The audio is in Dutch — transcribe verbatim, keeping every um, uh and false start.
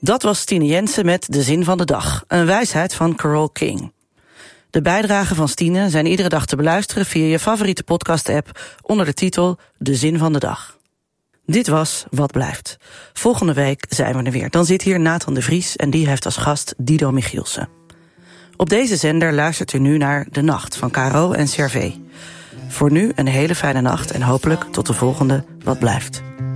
Dat was Stine Jensen met De Zin van de Dag, een wijsheid van Carole King. De bijdragen van Stine zijn iedere dag te beluisteren via je favoriete podcast-app onder de titel De Zin van de Dag. Dit was Wat Blijft. Volgende week zijn we er weer. Dan zit hier Nathan de Vries en die heeft als gast Dido Michielsen. Op deze zender luistert u nu naar De Nacht van Caro en Servé. Voor nu een hele fijne nacht en hopelijk tot de volgende Wat Blijft.